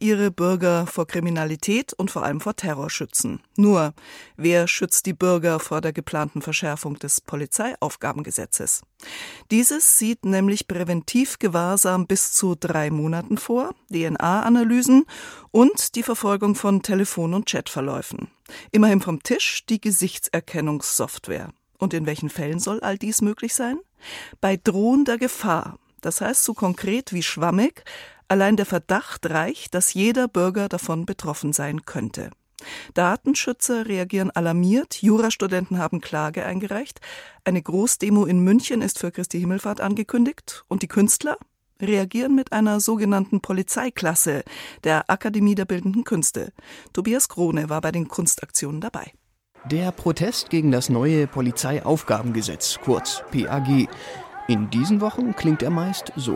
ihre Bürger vor Kriminalität und vor allem vor Terror schützen. Nur, wer schützt die Bürger vor der geplanten Verschärfung des Polizeiaufgabengesetzes? Dieses sieht nämlich Präventivgewahrsam bis zu 3 Monaten vor, DNA-Analysen und die Verfolgung von Telefon- und Chatverläufen. Immerhin vom Tisch die Gesichtserkennungssoftware. Und in welchen Fällen soll all dies möglich sein? Bei drohender Gefahr. Das heißt so konkret wie schwammig, allein der Verdacht reicht, dass jeder Bürger davon betroffen sein könnte. Datenschützer reagieren alarmiert, Jurastudenten haben Klage eingereicht, eine Großdemo in München ist für Christi Himmelfahrt angekündigt und die Künstler reagieren mit einer sogenannten Polizeiklasse der Akademie der Bildenden Künste. Tobias Krone war bei den Kunstaktionen dabei. Der Protest gegen das neue Polizeiaufgabengesetz, kurz PAG. In diesen Wochen klingt er meist so.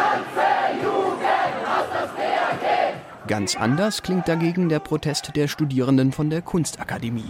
Ganz anders klingt dagegen der Protest der Studierenden von der Kunstakademie.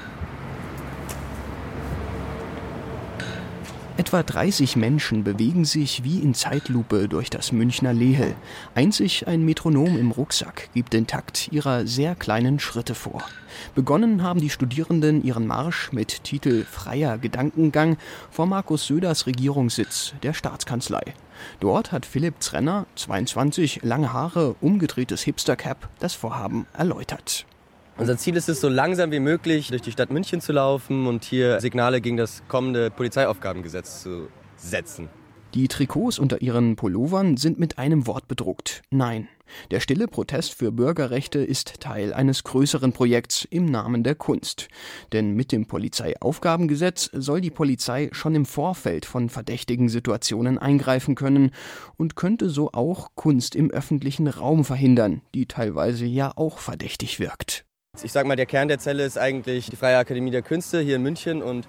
Etwa 30 Menschen bewegen sich wie in Zeitlupe durch das Münchner Lehel. Einzig ein Metronom im Rucksack gibt den Takt ihrer sehr kleinen Schritte vor. Begonnen haben die Studierenden ihren Marsch mit Titel Freier Gedankengang vor Markus Söders Regierungssitz, der Staatskanzlei. Dort hat Philipp Zrenner, 22, lange Haare, umgedrehtes Hipster-Cap, das Vorhaben erläutert. Unser Ziel ist es, so langsam wie möglich durch die Stadt München zu laufen und hier Signale gegen das kommende Polizeiaufgabengesetz zu setzen. Die Trikots unter ihren Pullovern sind mit einem Wort bedruckt: Nein. Der stille Protest für Bürgerrechte ist Teil eines größeren Projekts im Namen der Kunst. Denn mit dem Polizeiaufgabengesetz soll die Polizei schon im Vorfeld von verdächtigen Situationen eingreifen können und könnte so auch Kunst im öffentlichen Raum verhindern, die teilweise ja auch verdächtig wirkt. Ich sag mal, der Kern der Zelle ist eigentlich die Freie Akademie der Künste hier in München und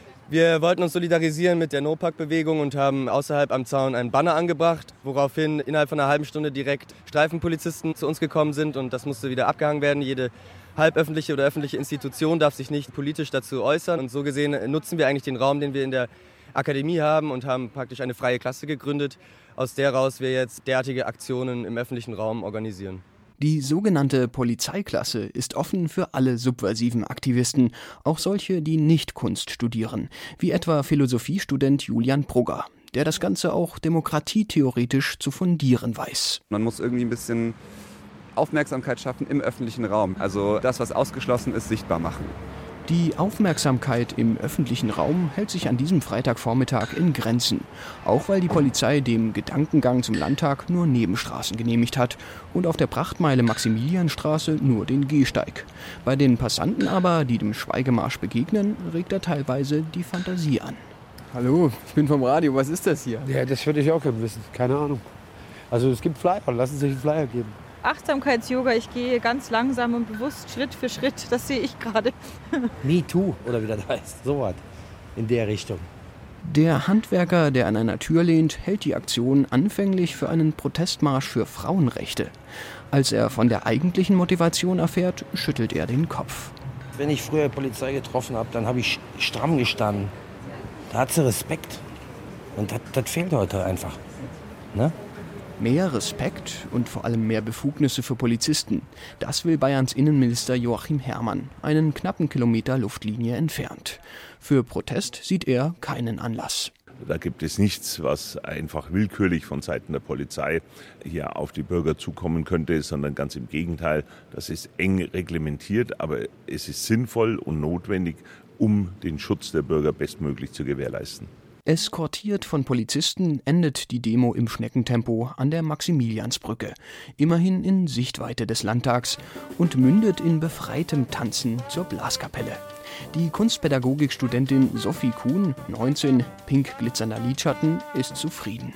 wir wollten uns solidarisieren mit der No-Pack-Bewegung und haben außerhalb am Zaun einen Banner angebracht, woraufhin innerhalb von einer halben Stunde direkt Streifenpolizisten zu uns gekommen sind und das musste wieder abgehangen werden. Jede halböffentliche oder öffentliche Institution darf sich nicht politisch dazu äußern und so gesehen nutzen wir eigentlich den Raum, den wir in der Akademie haben und haben praktisch eine freie Klasse gegründet, aus der raus wir jetzt derartige Aktionen im öffentlichen Raum organisieren. Die sogenannte Polizeiklasse ist offen für alle subversiven Aktivisten, auch solche, die nicht Kunst studieren, wie etwa Philosophiestudent Julian Brugger, der das Ganze auch demokratietheoretisch zu fundieren weiß. Man muss irgendwie ein bisschen Aufmerksamkeit schaffen im öffentlichen Raum, also das, was ausgeschlossen ist, sichtbar machen. Die Aufmerksamkeit im öffentlichen Raum hält sich an diesem Freitagvormittag in Grenzen. Auch weil die Polizei dem Gedankengang zum Landtag nur Nebenstraßen genehmigt hat und auf der Prachtmeile Maximilianstraße nur den Gehsteig. Bei den Passanten aber, die dem Schweigemarsch begegnen, regt er teilweise die Fantasie an. Hallo, ich bin vom Radio, was ist das hier? Ja, das würde ich auch gerne wissen, keine Ahnung. Also es gibt Flyer, lassen Sie sich einen Flyer geben. Achtsamkeits-Yoga, ich gehe ganz langsam und bewusst Schritt für Schritt, das sehe ich gerade. Me Too, oder wie das heißt, sowas in der Richtung. Der Handwerker, der an einer Tür lehnt, hält die Aktion anfänglich für einen Protestmarsch für Frauenrechte. Als er von der eigentlichen Motivation erfährt, schüttelt er den Kopf. Wenn ich früher Polizei getroffen habe, dann habe ich stramm gestanden. Da hat sie Respekt. Und das fehlt heute einfach. Ne? Mehr Respekt und vor allem mehr Befugnisse für Polizisten. Das will Bayerns Innenminister Joachim Herrmann, einen knappen Kilometer Luftlinie entfernt. Für Protest sieht er keinen Anlass. Da gibt es nichts, was einfach willkürlich von Seiten der Polizei hier auf die Bürger zukommen könnte, sondern ganz im Gegenteil. Das ist eng reglementiert, aber es ist sinnvoll und notwendig, um den Schutz der Bürger bestmöglich zu gewährleisten. Eskortiert von Polizisten endet die Demo im Schneckentempo an der Maximiliansbrücke, immerhin in Sichtweite des Landtags, und mündet in befreitem Tanzen zur Blaskapelle. Die Kunstpädagogikstudentin Sophie Kuhn, 19, pink glitzernder Lidschatten, ist zufrieden.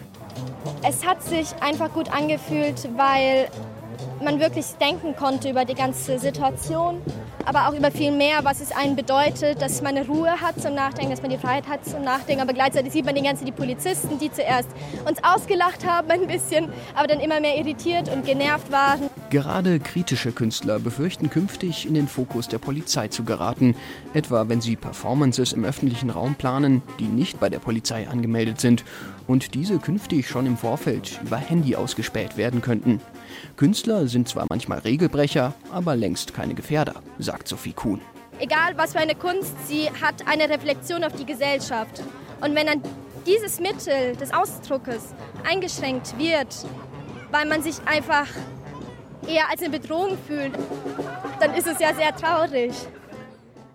Es hat sich einfach gut angefühlt, weil man wirklich denken konnte über die ganze Situation, aber auch über viel mehr, was es einem bedeutet, dass man eine Ruhe hat zum Nachdenken, dass man die Freiheit hat zum Nachdenken. Aber gleichzeitig sieht man die Polizisten, die zuerst uns ausgelacht haben ein bisschen, aber dann immer mehr irritiert und genervt waren. Gerade kritische Künstler befürchten künftig in den Fokus der Polizei zu geraten, etwa wenn sie Performances im öffentlichen Raum planen, die nicht bei der Polizei angemeldet sind und diese künftig schon im Vorfeld über Handy ausgespäht werden könnten. Künstler sind zwar manchmal Regelbrecher, aber längst keine Gefährder, sagt Sophie Kuhn. Egal was für eine Kunst, sie hat eine Reflexion auf die Gesellschaft. Und wenn dann dieses Mittel des Ausdruckes eingeschränkt wird, weil man sich einfach eher als eine Bedrohung fühlt, dann ist es ja sehr traurig.